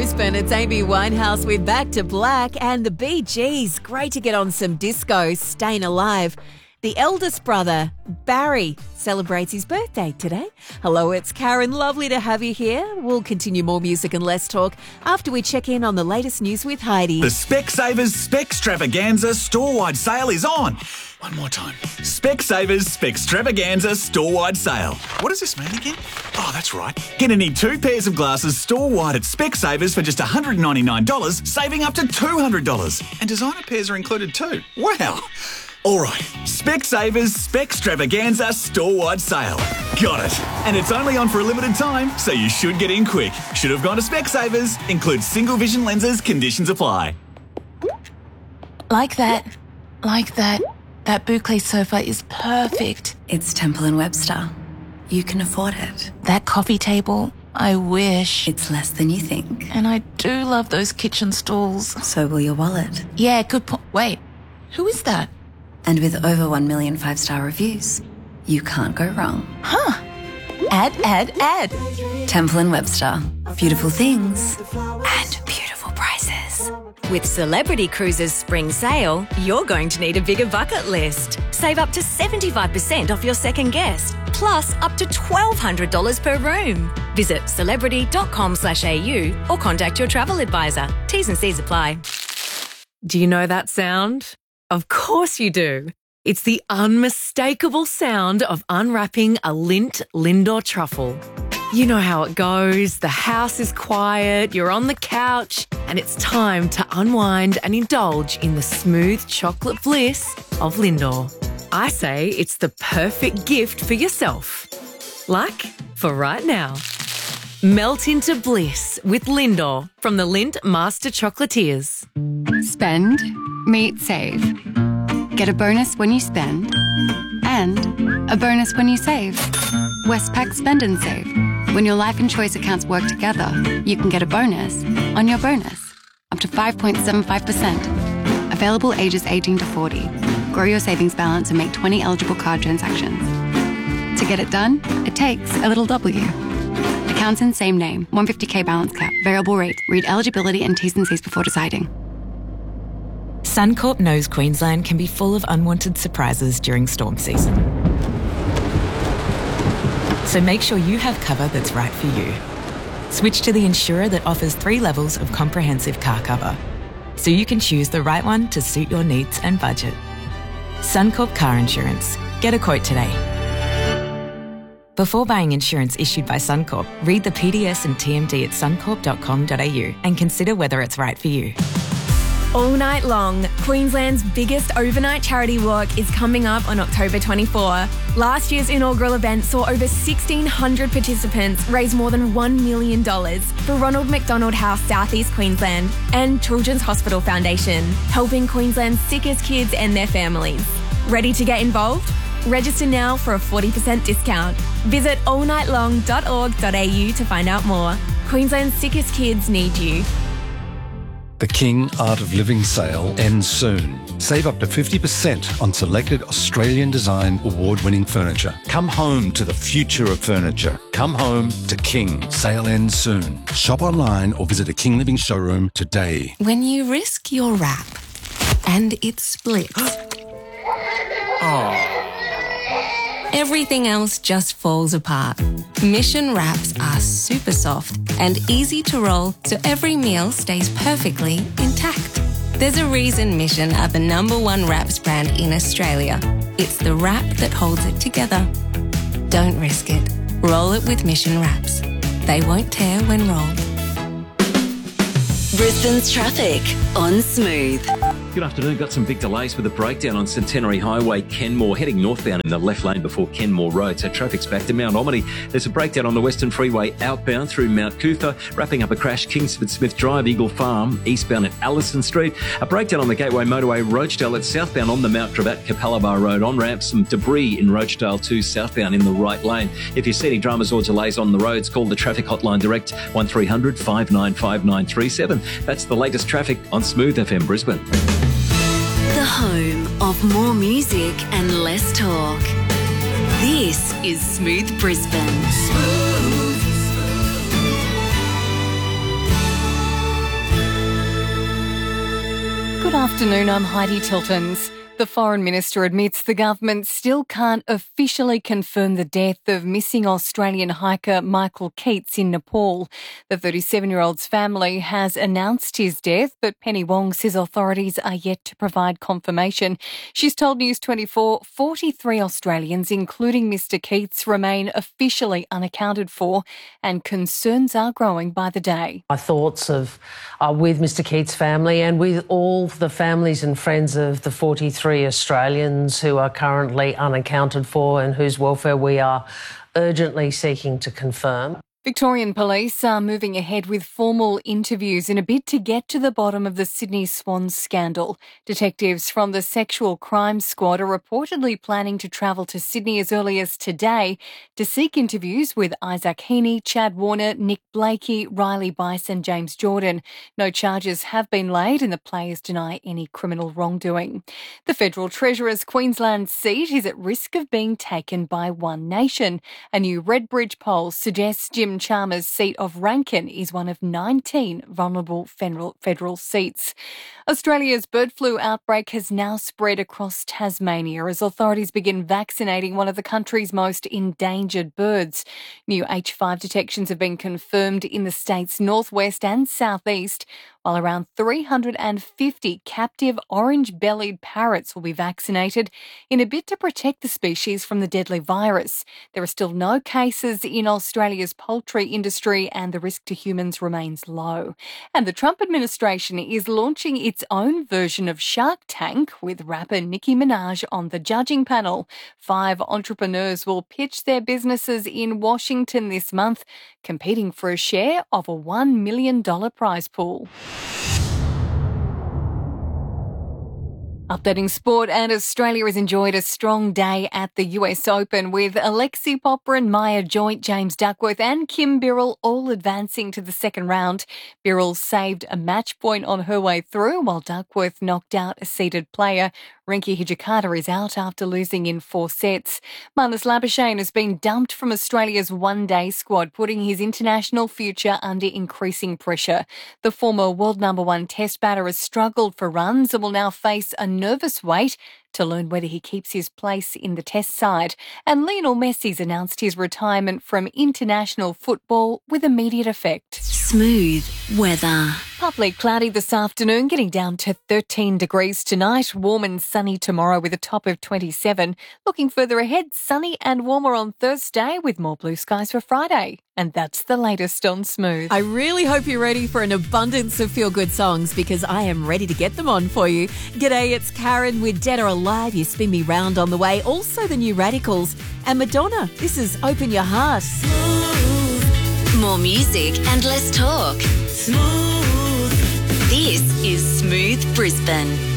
Brisbane, it's Amy Winehouse with Back to Black and the Bee Gees. Great to get on some disco, Staying Alive. The eldest brother, Barry, celebrates his birthday today. Hello, it's Karen. Lovely to have you here. We'll continue more music and less talk after we check in on the latest news with Heidi. The Specsavers Specstravaganza store-wide sale is on. One more time. Specsavers Specstravaganza store-wide sale. What does this mean again? Oh, that's right. Get any 2 pairs of glasses store-wide at Specsavers for just $199, saving up to $200. And designer pairs are included too. Wow. All right, Specsavers Specstravaganza store-wide sale. Got it. And it's only on for a limited time, so you should get in quick. Should have gone to Specsavers. Includes single vision lenses. Conditions apply. Like that. That boucle sofa is perfect. It's Temple & Webster. You can afford it. That coffee table, I wish. It's less than you think. And I do love those kitchen stools. So will your wallet. Yeah, good point. Wait, who is that? And with over 1 million 5-star reviews, you can't go wrong. Huh. Add. Temple & Webster. Beautiful things and beautiful prices. With Celebrity Cruises Spring Sale, you're going to need a bigger bucket list. Save up to 75% off your second guest, plus up to $1,200 per room. Visit celebrity.com.au or contact your travel advisor. T's and C's apply. Do you know that sound? Of course you do. It's the unmistakable sound of unwrapping a Lindt Lindor truffle. You know how it goes. The house is quiet, you're on the couch, and it's time to unwind and indulge in the smooth chocolate bliss of Lindor. I say it's the perfect gift for yourself. Like for right now. Melt into bliss with Lindor from the Lindt Master Chocolatiers. Spend, meet, save. Get a bonus when you spend and a bonus when you save. Westpac Spend and Save. When your life and choice accounts work together, you can get a bonus on your bonus, up to 5.75%. Available ages 18 to 40. Grow your savings balance and make 20 eligible card transactions. To get it done, it takes a little W. Accounts in same name, 150k balance cap, variable rate. Read eligibility and T's and C's before deciding. Suncorp knows Queensland can be full of unwanted surprises during storm season. So make sure you have cover that's right for you. Switch to the insurer that offers 3 levels of comprehensive car cover, so you can choose the right one to suit your needs and budget. Suncorp Car Insurance. Get a quote today. Before buying insurance issued by Suncorp, read the PDS and TMD at suncorp.com.au and consider whether it's right for you. All night long, Queensland's biggest overnight charity walk is coming up on October 24. Last year's inaugural event saw over 1,600 participants raise more than $1 million for Ronald McDonald House, South East Queensland, and Children's Hospital Foundation, helping Queensland's sickest kids and their families. Ready to get involved? Register now for a 40% discount. Visit allnightlong.org.au to find out more. Queensland's sickest kids need you. The King Art of Living sale ends soon. Save up to 50% on selected Australian design award-winning furniture. Come home to the future of furniture. Come home to King. Sale ends soon. Shop online or visit a King Living showroom today. When you risk your wrap and it splits, everything else just falls apart. Mission wraps are super soft and easy to roll, so every meal stays perfectly intact. There's a reason Mission are the #1 wraps brand in Australia. It's the wrap that holds it together. Don't risk it. Roll it with Mission wraps. They won't tear when rolled. Brisbane's traffic on Smooth. Good afternoon. Got some big delays with a breakdown on Centenary Highway, Kenmore, heading northbound in the left lane before Kenmore Road. So traffic's back to Mount Omany. There's a breakdown on the Western Freeway outbound through Mount Cootha, wrapping up a crash Kingsford Smith Drive, Eagle Farm, eastbound at Allison Street. A breakdown on the Gateway Motorway, Rochedale. It's southbound on the Mount Gravatt, Capalaba Road on-ramp. Some debris in Rochedale too, southbound in the right lane. If you're seeing dramas or delays on the roads, call the traffic hotline direct 1300 595 937. That's the latest traffic on Smooth FM Brisbane. The home of more music and less talk. This is Smooth Brisbane. Good afternoon, I'm Heidi Tiltons. The Foreign Minister admits the government still can't officially confirm the death of missing Australian hiker Michael Keats in Nepal. The 37-year-old's family has announced his death, but Penny Wong says authorities are yet to provide confirmation. She's told News 24 43 Australians, including Mr Keats, remain officially unaccounted for, and concerns are growing by the day. My thoughts are with Mr Keats' family and with all the families and friends of the 43 Australians who are currently unaccounted for and whose welfare we are urgently seeking to confirm. Victorian Police are moving ahead with formal interviews in a bid to get to the bottom of the Sydney Swans scandal. Detectives from the Sexual Crime Squad are reportedly planning to travel to Sydney as early as today to seek interviews with Isaac Heaney, Chad Warner, Nick Blakey, Riley Bice and James Jordan. No charges have been laid and the players deny any criminal wrongdoing. The Federal Treasurer's Queensland seat is at risk of being taken by One Nation. A new Redbridge poll suggests Jim Chalmers' seat of Rankin is one of 19 vulnerable federal seats. Australia's bird flu outbreak has now spread across Tasmania as authorities begin vaccinating one of the country's most endangered birds. New H5 detections have been confirmed in the state's northwest and southeast, while around 350 captive orange-bellied parrots will be vaccinated in a bid to protect the species from the deadly virus. There are still no cases in Australia's poultry industry and the risk to humans remains low. And the Trump administration is launching its own version of Shark Tank with rapper Nicki Minaj on the judging panel. 5 entrepreneurs will pitch their businesses in Washington this month, competing for a share of a $1 million prize pool. Updating sport, and Australia has enjoyed a strong day at the US Open with Alexei Popyrin, Maya Joint, James Duckworth and Kim Birrell all advancing to the second round. Birrell saved a match point on her way through, while Duckworth knocked out a seeded player. Rinky Hijikata is out after losing in 4 sets. Marnus Labuschagne has been dumped from Australia's one-day squad, putting his international future under increasing pressure. The former world number 1 test batter has struggled for runs and will now face a nervous wait to learn whether he keeps his place in the test side. And Lionel Messi's announced his retirement from international football with immediate effect. Smooth weather. Partly cloudy this afternoon, getting down to 13 degrees tonight. Warm and sunny tomorrow with a top of 27. Looking further ahead, sunny and warmer on Thursday with more blue skies for Friday. And that's the latest on Smooth. I really hope you're ready for an abundance of feel-good songs because I am ready to get them on for you. G'day, it's Karen with Dead or Alive, You Spin Me Round on the way. Also the new Radicals. And Madonna, this is Open Your Heart. Smooth. More music and less talk. Smooth. This is Smooth Brisbane.